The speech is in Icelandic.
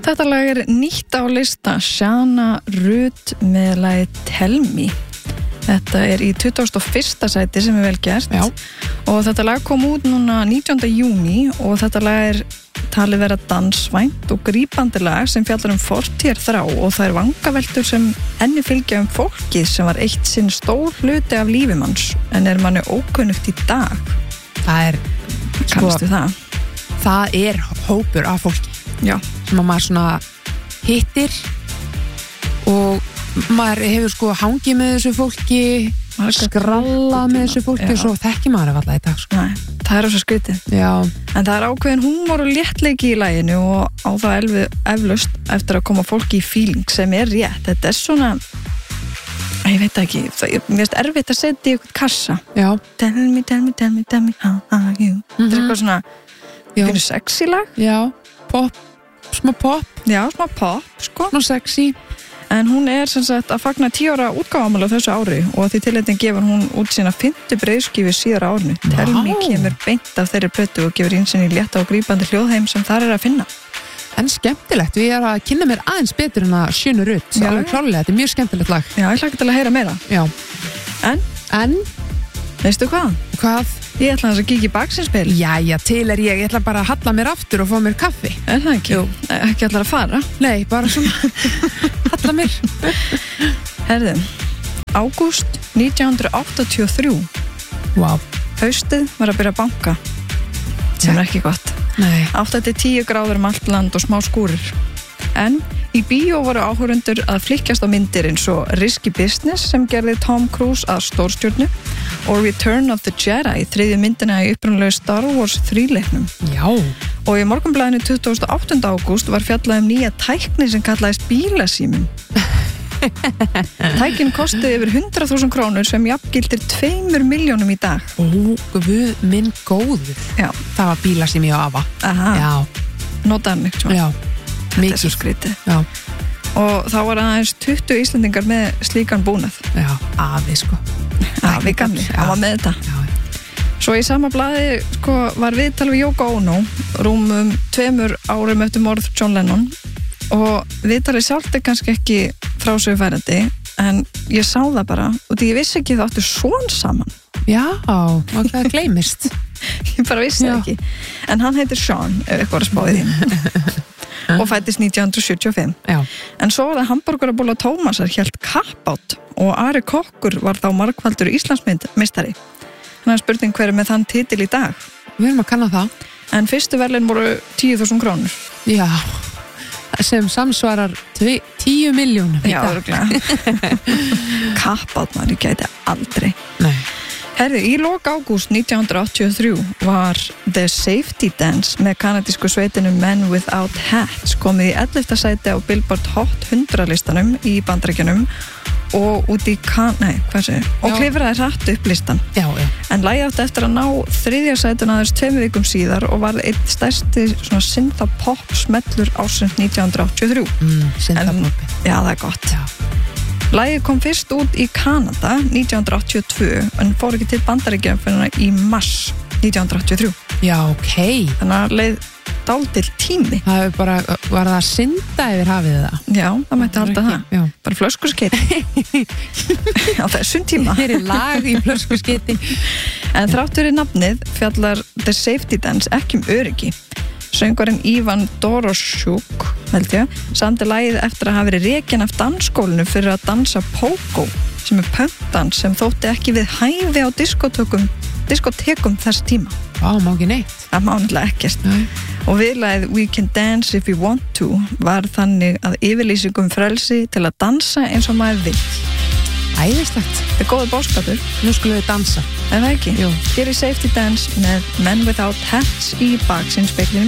Þetta lag nýtt á lista Shana Ruth með lagið Tell Me. Þetta í 21. sæti sem vel gert. Já. Og þetta lag kom út núna 19. júní og þetta lag talið vera dansvænt og grípandi lag sem fjallar fortíðar þrá og það vangaveltur sem henni fylgja fólkið sem var eitt sinn stór hluti af lífi manns en manni ókunnugt í dag. Það Kannastu það? Það hópur af fólki. Já. Sem að maður svona hittir og maður hefur hangið með þessu fólki, skrallað með þessu fólki og svo þekki maður alltaf í dag. Nei, það svo skrítið. Já. En það ákveðin húmor og léttleiki í laginu og á það eflaust eftir að koma fólki í feeling sem rétt. Þetta svona, ég veit ekki, mér finnst erfitt að setja í eitthvað kassa. Já. Tell me, tell me, tell me, tell me how are you. Þetta eitthvað svona, eitthvað sexy lag. Já, smá pop. Já, smá pop, Smá sexy. En hún sem sagt að fagna 10 ára útgáfaafmæli á þessu ári og að því tilleitin gefur hún út sína 5. breiðskífu síðara árinu. Tell Me kemur beint af þeirri plötu og gefur ínsinn í létta og grípandi hljóðheim sem þar að finna. En skemmtilegt, við að kynna mér aðeins betur en að Shana Ruth, alveg klárlega, þetta mjög skemmtilegt lag. Já, ég hlakka til að heyra meira. Já. En? Veistu hvað? Hvað? Ég ætla að kíkja í baksinspil. Jæja, til ég ætla bara að halla mér aftur og fá mér kaffi. Það ekki? Jú. Ekki ætla að fara? Nei, bara svona halla mér. Herðu, ágúst 1983. Vá. Haustið var að byrja að banka. Sem ekki gott. Nei. 8-10 gráður allt land og smá skúrir. En í bíó voru áhorfendur að flikkjast á myndir eins og Risky Business sem gerði Tom Cruise að stórstjörnu og Return of the Jedi, 3. myndina í upprunalegu Star Wars 3-leiknum. Já. Og í Morgunblaðinu 28. ágúst var fjallað nýja tækni sem kallaðist bílasíminn. Tækin kosti yfir 100.000 krónur sem jafngildir 2 milljónum í dag. Ó, guð minn góður. Já. Það var bílasími á afa. Aha. Já. Notaðan mig, svo. Já. Þetta svo skrítið. Já. Og þá var aðeins 20 Íslendingar með slíkan búnað. Já, afi Afi gamli, hann var með þetta. Já. Svo í sama blaði var viðtal við Yoko Ono rúmum 2 árum eftir morð John Lennon og viðtalið sjálft kannski ekki frásögufærandi en ég sá það bara og því ég vissi ekki það áttu svon saman. Já, og það gleymist. Ég bara vissi það ekki. En hann heitir Sean, ef eitthvað að spáði því. Og fættist 1975. Já. En svo var það hamborgarabóla Tómasar hélt kappátt og Ari Kokkur var þá margfaldur Íslandsmeistari. Þannig að spurning hver með þann titil í dag. Við erum að kanna það. En fyrstu verðlaun voru 10.000 krónur. Já, sem samsvarar 10 milljónum í Já, dag. örugglega. Kappátt maður, ég gæti aldrei. Nei. Herði, í lok ágúst 1983 var The Safety Dance með kanadísku sveitinu Men Without Hats komið í 11. sæti á Billboard Hot 100 listanum í Bandaríkjunum og út í og klifraði hratt upp listan. Já. En lagið átti eftir að ná 3. sætun aðeins 2 vikum síðar og var einn stærsti svona synthpop smellur ársins 1983. Synthpop. Já, það gott. Já. Lagið kom fyrst út í Kanada 1982 en fór ekki til Bandaríkjanna fyrir í mars 1983. Já, ok. Þannig að leið dálítill tími. Það var það að synda yfir hafið það? Já, það mætti halda það. Já. Bara flöskuskeiti. Á þessum tíma. Hér lag í flöskuskeiti. En þrátt fyrir nafnið fjallar The Safety Dance ekki öryggi. Söngvarinn Ivan Doroshuk, held ég, samdi lagið eftir að hafa verið rekinn af dansskólinu fyrir að dansa pogo, sem punkdans sem þótti ekki við hæfi á diskotekum þess tíma. Má ekki neitt. Það má náttúrulega ekkert. Nei. Og viðlagið We Can Dance If You Want To var þannig að yfirlýsingum frelsi til að dansa eins og maður vill. Æðislegt. Það góður boðskapur. Nú skulum við dansa. En það ekki? Jú. Hér Safety Dance með Men Without Hats í baksinspeglinum